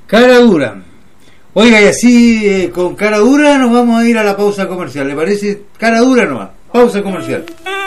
Cara dura. Oiga, y así con cara dura nos vamos a ir a la pausa comercial. ¿Le parece? Cara dura nomás. Pausa comercial.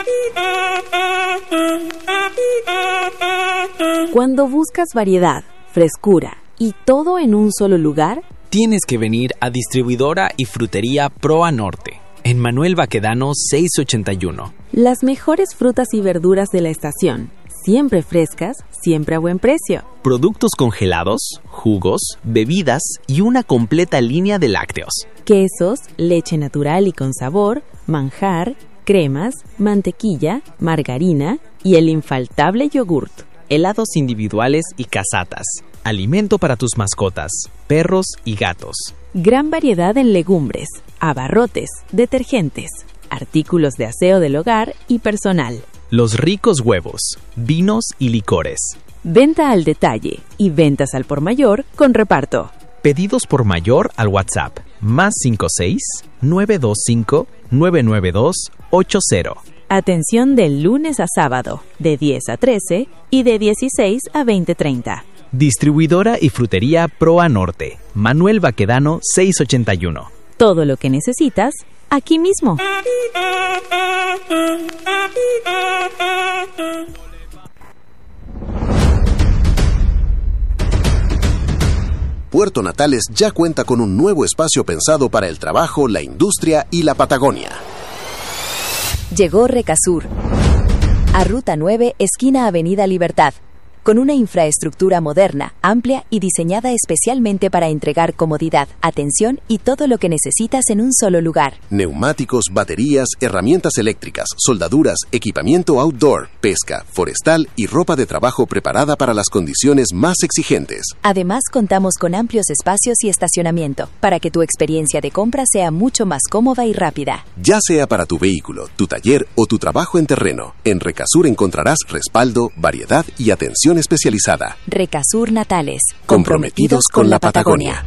Cuando buscas variedad, frescura y todo en un solo lugar, tienes que venir a Distribuidora y Frutería Proa Norte, en Manuel Baquedano 681. Las mejores frutas y verduras de la estación, siempre frescas, siempre a buen precio. Productos congelados, jugos, bebidas y una completa línea de lácteos. Quesos, leche natural y con sabor, manjar, cremas, mantequilla, margarina y el infaltable yogurt. Helados individuales y casatas. Alimento para tus mascotas, perros y gatos. Gran variedad en legumbres, abarrotes, detergentes, artículos de aseo del hogar y personal. Los ricos huevos, vinos y licores. Venta al detalle y ventas al por mayor con reparto. Pedidos por mayor al WhatsApp +56 925 992 80. Atención del lunes a sábado, de 10 a 13 y de 16 a 20:30. Distribuidora y Frutería Proa Norte, Manuel Baquedano 681. Todo lo que necesitas, aquí mismo. Puerto Natales ya cuenta con un nuevo espacio pensado para el trabajo, la industria y la Patagonia. Llegó Recasur, a Ruta 9, esquina Avenida Libertad, con una infraestructura moderna, amplia y diseñada especialmente para entregar comodidad, atención y todo lo que necesitas en un solo lugar. Neumáticos, baterías, herramientas eléctricas, soldaduras, equipamiento outdoor, pesca, forestal y ropa de trabajo preparada para las condiciones más exigentes. Además, contamos con amplios espacios y estacionamiento, para que tu experiencia de compra sea mucho más cómoda y rápida. Ya sea para tu vehículo, tu taller o tu trabajo en terreno, en Recasur encontrarás respaldo, variedad y atención especializada. Recasur Natales. Comprometidos con la Patagonia.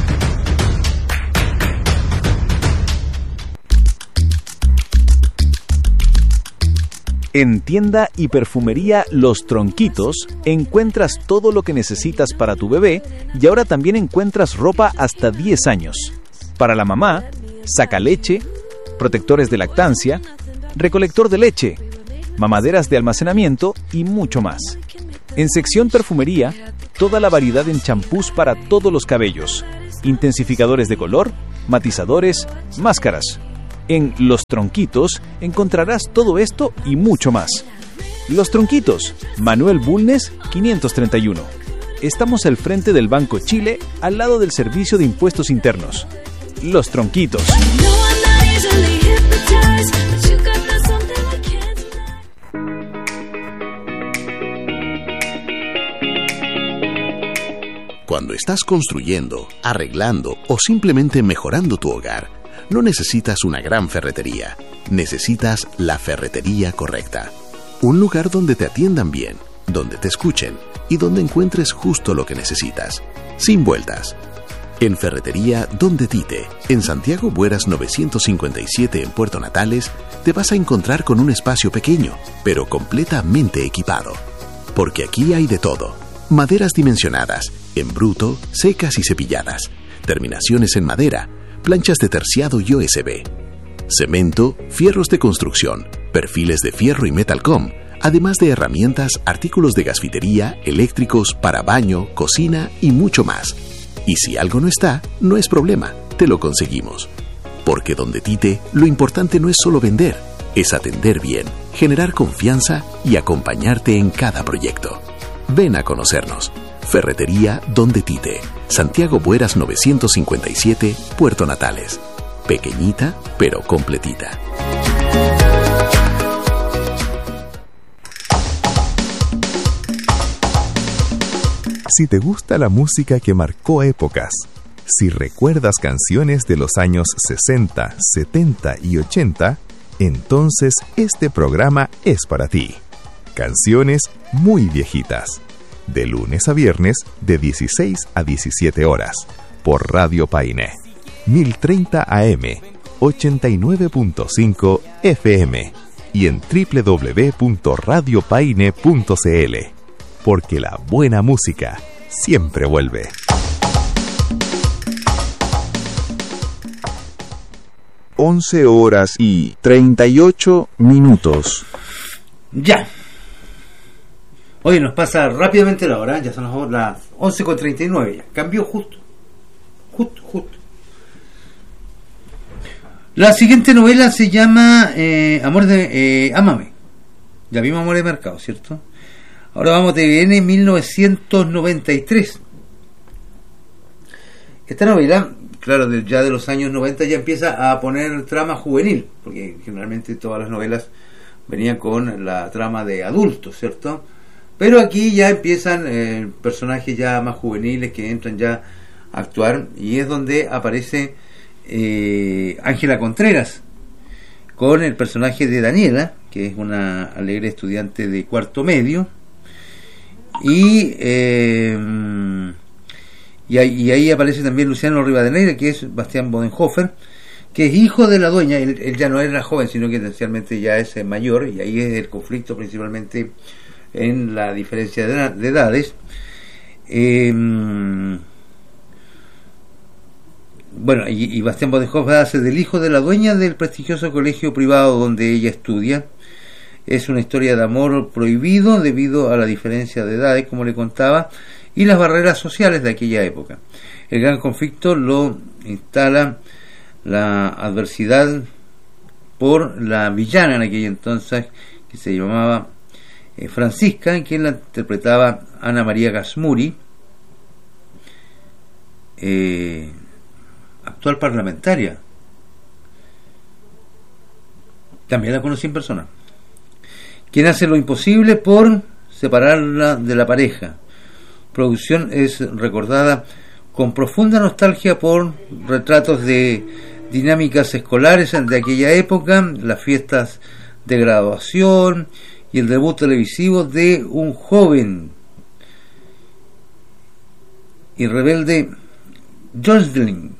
En Tienda y Perfumería Los Tronquitos encuentras todo lo que necesitas para tu bebé y ahora también encuentras ropa hasta 10 años. Para la mamá, sacaleche, protectores de lactancia, recolector de leche, mamaderas de almacenamiento y mucho más. En sección perfumería, toda la variedad en champús para todos los cabellos, intensificadores de color, matizadores, máscaras. En Los Tronquitos encontrarás todo esto y mucho más. Los Tronquitos, Manuel Bulnes, 531. Estamos al frente del Banco Chile, al lado del Servicio de Impuestos Internos. Los Tronquitos. Cuando estás construyendo, arreglando o simplemente mejorando tu hogar, no necesitas una gran ferretería. Necesitas la ferretería correcta. Un lugar donde te atiendan bien, donde te escuchen y donde encuentres justo lo que necesitas, sin vueltas. En Ferretería Donde Tite, en Santiago Bueras 957 en Puerto Natales, te vas a encontrar con un espacio pequeño, pero completamente equipado. Porque aquí hay de todo. Maderas dimensionadas, en bruto, secas y cepilladas, terminaciones en madera, planchas de terciado y OSB, cemento, fierros de construcción, perfiles de fierro y metalcom, además de herramientas, artículos de gasfitería, eléctricos, para baño, cocina y mucho más. Y si algo no está, no es problema, te lo conseguimos. Porque Donde Tite, lo importante no es solo vender, es atender bien, generar confianza y acompañarte en cada proyecto. Ven a conocernos. Ferretería Donde Tite, Santiago Bueras 957, Puerto Natales. Pequeñita, pero completita. Si te gusta la música que marcó épocas, si recuerdas canciones de los años 60, 70 y 80, entonces este programa es para ti. Canciones muy viejitas. De lunes a viernes, de 16 a 17 horas, por Radio Paine. 1030 AM, 89.5 FM y en www.radiopaine.cl. Porque la buena música siempre vuelve. 11 horas y 38 minutos. Ya. Oye, nos pasa rápidamente la hora, ya son las 11:39, ya. Cambió justo. La siguiente novela se llama Ámame. Ya vimos Amor de Mercado, ¿cierto? Ahora vamos de TVN 1993. Esta novela, claro, ya de los años 90 ya empieza a poner trama juvenil, porque generalmente todas las novelas venían con la trama de adultos, ¿cierto? Pero aquí ya empiezan personajes ya más juveniles que entran ya a actuar, y es donde aparece Ángela Contreras con el personaje de Daniela, que es una alegre estudiante de cuarto medio, y ahí aparece también Luciano Rivadeneira, que es Bastián Bodenhofer, que es hijo de la dueña. Él ya no era joven, sino que esencialmente ya es mayor, y ahí es el conflicto principalmente en la diferencia de edades. Bueno, y Bastián Bodenhofer hace del hijo de la dueña del prestigioso colegio privado donde ella estudia. Es una historia de amor prohibido debido a la diferencia de edades, como le contaba, y las barreras sociales de aquella época. El gran conflicto lo instala la adversidad por la villana en aquel entonces, que se llamaba Francisca, en quien la interpretaba Ana María Gasmuri, actual parlamentaria. También la conocí en persona, quien hace lo imposible por separarla de la pareja. Producción es recordada con profunda nostalgia por retratos de dinámicas escolares de aquella época, las fiestas de graduación y el debut televisivo de un joven y rebelde Jocelyn,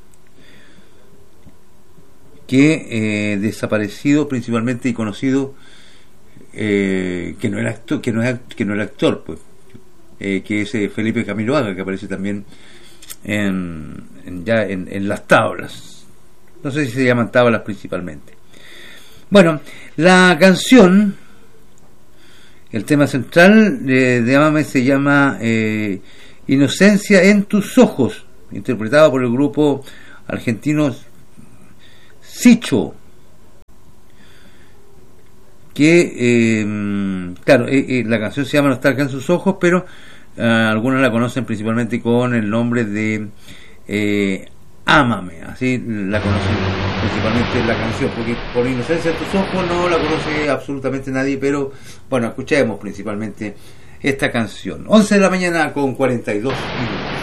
que desaparecido principalmente y conocido, que no era actor, pues, que es Felipe Camiloaga, que aparece también en las tablas. No sé si se llaman tablas principalmente. Bueno, la canción, el tema central de Ámame se llama Inocencia en tus ojos, interpretado por el grupo argentino Sicho, que claro, la canción se llama Nostalgia en sus ojos, pero algunos la conocen principalmente con el nombre de Ámame, así la conocen principalmente la canción, porque por Inocencia en tus ojos no la conoce absolutamente nadie, pero bueno, escuchemos principalmente esta canción. 11 de la mañana con 42 minutos.